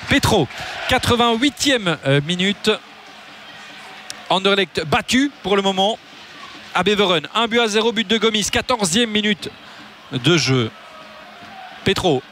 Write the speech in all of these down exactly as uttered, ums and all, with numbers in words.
Petro, quatre-vingt-huitième minute. Anderlecht battu pour le moment à Beveren. Un but à zéro, but de Gomis. quatorzième minute de jeu. Petro.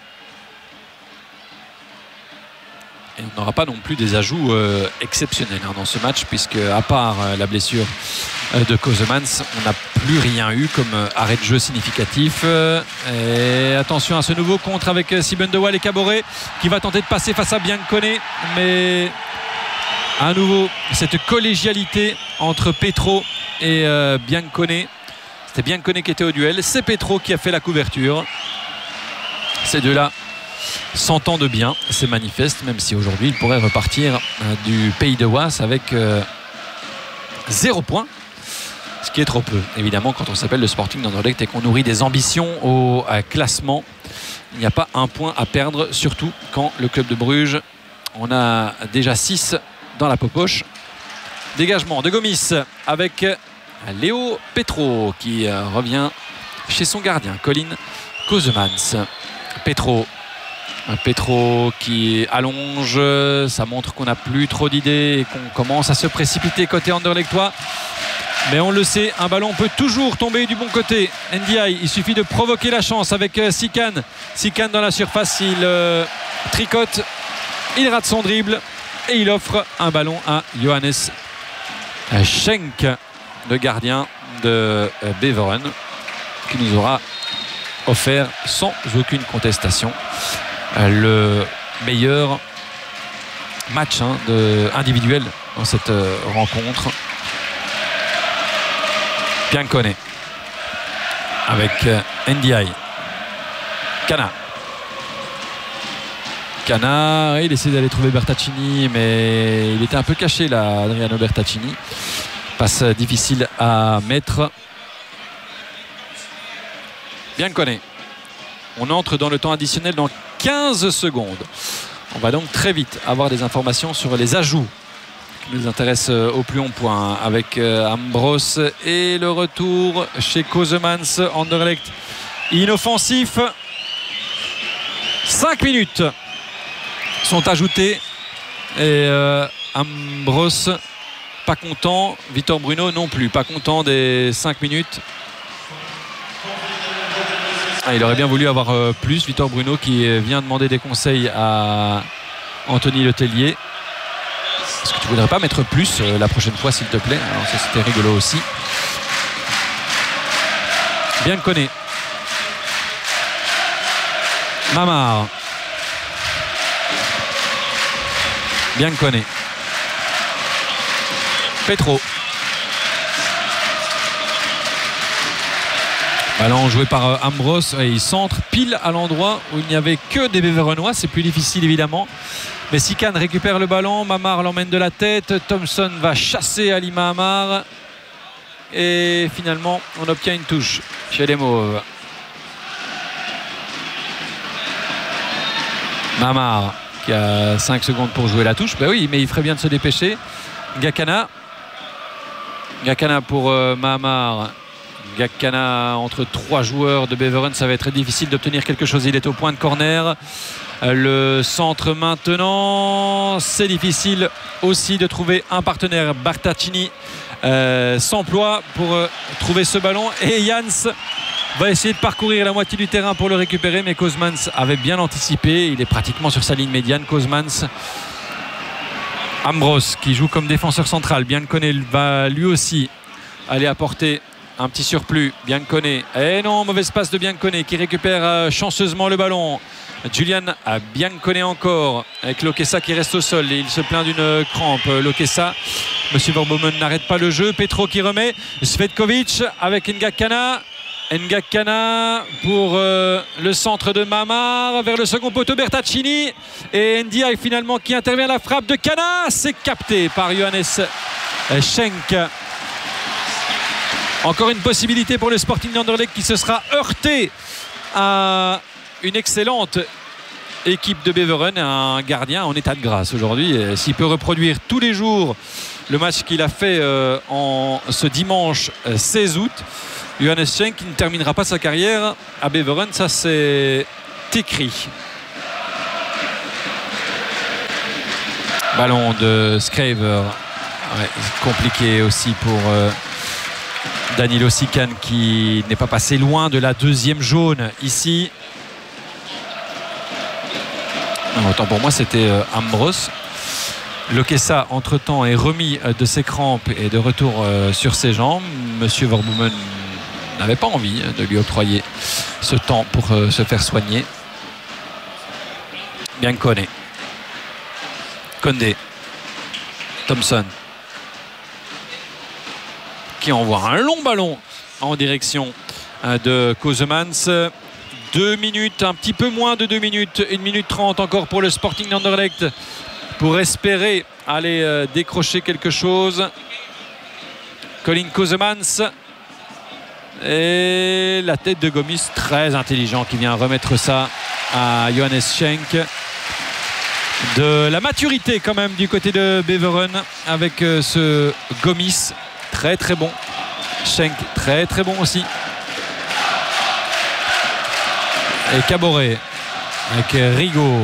Et on n'aura pas non plus des ajouts euh, exceptionnels hein, dans ce match, puisque à part euh, la blessure euh, de Kosemans, on n'a plus rien eu comme euh, arrêt de jeu significatif. Euh, et attention à ce nouveau contre avec euh, Siben de Waal et Caboret qui va tenter de passer face à Biancone, mais à nouveau cette collégialité entre Petro et euh, Biancone. C'était Biancone qui était au duel, c'est Petro qui a fait la couverture. Ces deux-là s'entendent bien, c'est manifeste, même si aujourd'hui il pourrait repartir euh, du Pays de Waas avec euh, zéro point, ce qui est trop peu évidemment quand on s'appelle le Sporting d'Anderlecht et qu'on nourrit des ambitions au euh, classement. Il n'y a pas un point à perdre, surtout quand le club de Bruges, on a déjà six dans la popoche. Dégagement de Gomis avec Léo Petro qui euh, revient chez son gardien Colin Kosemans. Petro Petro qui allonge, ça montre qu'on n'a plus trop d'idées et qu'on commence à se précipiter côté Anderlechtois. Mais on le sait, un ballon peut toujours tomber du bon côté. Ndiaye, il suffit de provoquer la chance avec Sikan. Sikan dans la surface, il euh, tricote, il rate son dribble et il offre un ballon à Johannes Schenk, le gardien de Beveren, qui nous aura offert sans aucune contestation le meilleur match hein, de, individuel dans cette euh, rencontre. Biancone avec euh, Ndiaye. Cana. Cana, il essaie d'aller trouver Bertaccini, mais il était un peu caché là, Adriano Bertaccini. Passe difficile à mettre. Biancone. On entre dans le temps additionnel dans quinze secondes. On va donc très vite avoir des informations sur les ajouts qui nous intéressent au plus haut point avec Ambros et le retour chez Kosemans. Anderlecht inoffensif. cinq minutes sont ajoutées et euh, Ambros pas content. Victor Bruno non plus pas content des cinq minutes. Ah, il aurait bien voulu avoir euh, plus. Victor Bruno qui vient demander des conseils à Anthony Letellier. Est-ce que tu voudrais pas mettre plus euh, la prochaine fois s'il te plaît? Alors ça c'était rigolo aussi. Biancone. Mamar. Biancone. Petro. Ballon joué par Ambros et il centre pile à l'endroit où il n'y avait que des Beverenois. C'est plus difficile évidemment. Mais Sikan récupère le ballon. Mamar l'emmène de la tête. Thompson va chasser Ali Mahamar. Et finalement, on obtient une touche chez les Mauves. Mahamar qui a cinq secondes pour jouer la touche. Ben oui, mais il ferait bien de se dépêcher. Gakana. Gakana pour euh, Mahamar. Gakana entre trois joueurs de Beveren, ça va être difficile d'obtenir quelque chose. Il est au point de corner. Le centre maintenant, c'est difficile aussi de trouver un partenaire. Bertaccini euh, s'emploie pour euh, trouver ce ballon et Jans va essayer de parcourir la moitié du terrain pour le récupérer, mais Kosemans avait bien anticipé. Il est pratiquement sur sa ligne médiane. Kosemans. Ambros qui joue comme défenseur central. Biancone va lui aussi aller apporter un petit surplus. Biancone. Et non, mauvaise passe de Biancone qui récupère euh, chanceusement le ballon. Julian à Biancone encore avec Lokessa qui reste au sol. Et il se plaint d'une crampe. Lokessa. Monsieur Verbomen n'arrête pas le jeu. Petro qui remet. Svetkovic avec Ngakana. Ngakana pour euh, le centre de Mamar vers le second poteau Bertaccini et Ndiaye finalement qui intervient à la frappe de Cana. C'est capté par Johannes Schenk. Encore une possibilité pour le Sporting d'Anderlecht qui se sera heurté à une excellente équipe de Beveren, un gardien en état de grâce aujourd'hui. S'il peut reproduire tous les jours le match qu'il a fait euh, en ce dimanche seize août, Johannes Schenk qui ne terminera pas sa carrière à Beveren, ça c'est écrit. Ballon de Scraver. Ouais, compliqué aussi pour euh, Danilo Sican qui n'est pas passé loin de la deuxième jaune ici. Autant pour moi c'était euh, Ambrose. Lokessa entre-temps est remis euh, de ses crampes et de retour euh, sur ses jambes. Monsieur Verboemen n'avait pas envie de lui octroyer ce temps pour euh, se faire soigner. Biancone, Condé, Thompson qui envoie un long ballon en direction de Kosemans. Deux minutes, un petit peu moins de deux minutes, une minute trente encore pour le Sporting d'Anderlecht pour espérer aller euh, décrocher quelque chose. Colin Kosemans et la tête de Gomis, très intelligent, qui vient remettre ça à Johannes Schenk. De la maturité quand même du côté de Beveren avec euh, ce Gomis, très très bon. Schenk, très très bon aussi. Et Caboret avec Rigaud.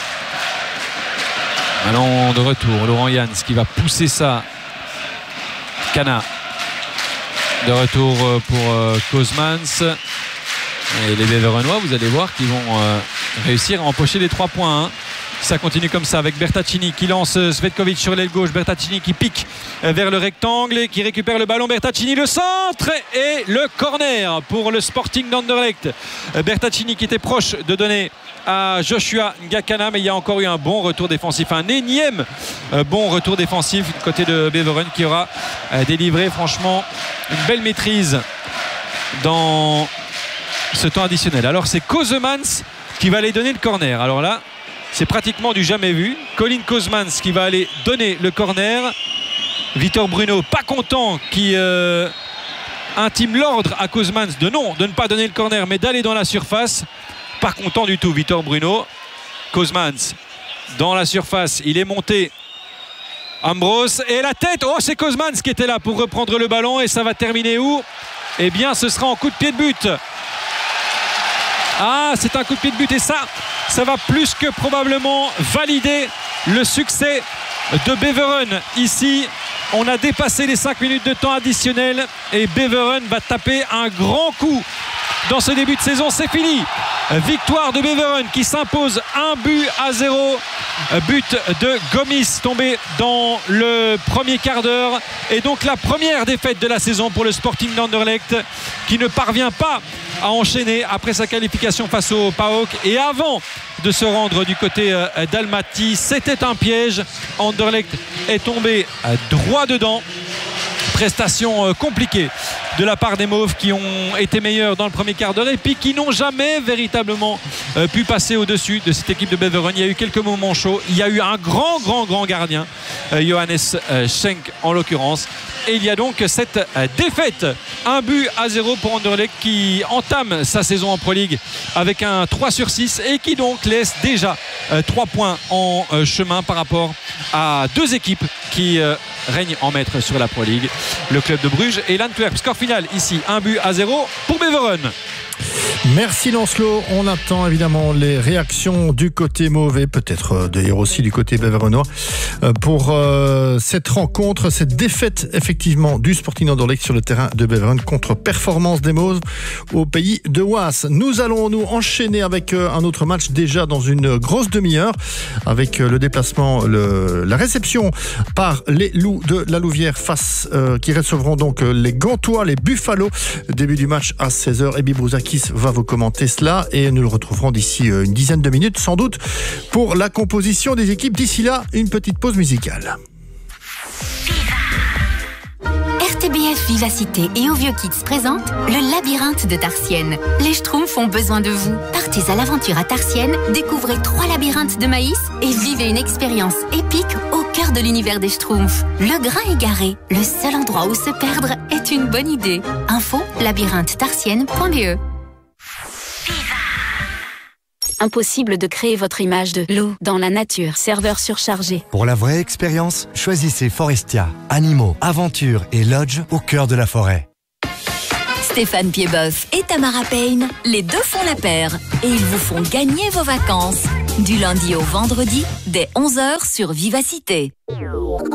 Ballon de retour, Laurent Jans qui va pousser ça. Cana de retour pour Kosemans. Et les Beverenois, vous allez voir qu'ils vont euh, réussir à empocher les trois points, hein. Ça continue comme ça avec Bertaccini qui lance Svetkovic sur l'aile gauche. Bertaccini qui pique vers le rectangle et qui récupère le ballon. Bertaccini, le centre et le corner pour le Sporting d'Anderlecht. Bertaccini qui était proche de donner à Joshua Ngakana, mais il y a encore eu un bon retour défensif, un énième bon retour défensif du côté de Beveren qui aura délivré franchement une belle maîtrise dans ce temps additionnel. Alors c'est Kosemans qui va aller donner le corner. Alors là, c'est pratiquement du jamais vu. Colin Kosemans qui va aller donner le corner. Victor Bruno, pas content, qui euh, intime l'ordre à Kosemans de non, de ne pas donner le corner, mais d'aller dans la surface. Pas content du tout, Victor Bruno. Kosemans dans la surface, il est monté. Ambrose et la tête. Oh, c'est Kosemans qui était là pour reprendre le ballon et ça va terminer où? Eh bien, ce sera en coup de pied de but. Ah, c'est un coup de pied de but et ça, ça va plus que probablement valider le succès de Beveren. Ici, on a dépassé les cinq minutes de temps additionnel et Beveren va taper un grand coup dans ce début de saison. C'est fini. Victoire de Beveren qui s'impose un but à zéro. But de Gomis tombé dans le premier quart d'heure. Et donc la première défaite de la saison pour le Sporting d'Anderlecht qui ne parvient pas à enchaîner après sa qualification face au P A O K. Et avant de se rendre du côté d'Almaty, c'était un piège. Anderlecht est tombé droit dedans. Prestation compliquée de la part des Mauves qui ont été meilleurs dans le premier quart d'heure et puis qui n'ont jamais véritablement pu passer au-dessus de cette équipe de Beveren. Il y a eu quelques moments chauds. Il y a eu un grand, grand, grand gardien, Johannes Schenk en l'occurrence. Et il y a donc cette défaite, un but à zéro pour Anderlecht qui entame sa saison en Pro League avec un trois sur six et qui donc laisse déjà trois points en chemin par rapport à deux équipes qui règnent en maître sur la Pro League, le club de Bruges et l'Antwerp. Score final ici, un but à zéro pour Beveren. Merci Lancelot. On attend évidemment les réactions du côté mauvais, peut-être d'ailleurs aussi du côté beverenois, pour euh, cette rencontre, cette défaite effectivement du Sporting Anderlecht sur le terrain de Beveren contre Performance des Mauves au pays de Waas. Nous allons nous enchaîner avec un autre match déjà dans une grosse demi-heure avec le déplacement, le, la réception par les Loups de la Louvière face euh, qui recevront donc les Gantois, les Buffalo. Début du match à seize heures. Ebi Brouzakis va vous commenter cela et nous le retrouverons d'ici une dizaine de minutes sans doute pour la composition des équipes. D'ici là, une petite pause musicale. R T B F Vivacité et Au Vieux Kids présentent le labyrinthe de Tarsienne. Les Schtroumpfs ont besoin de vous. Partez à l'aventure à Tarsienne, découvrez trois labyrinthes de maïs et vivez une expérience épique au cœur de l'univers des Schtroumpfs. Le Grain égaré, le seul endroit où se perdre est une bonne idée. Info labyrinthe tarsienne point b e. Impossible de créer votre image de loup dans la nature. Serveur surchargé. Pour la vraie expérience, choisissez Forestia. Animaux, aventures et lodge au cœur de la forêt. Stéphane Piedboeuf et Tamara Payne, les deux font la paire et ils vous font gagner vos vacances. Du lundi au vendredi, dès onze heures sur Vivacité.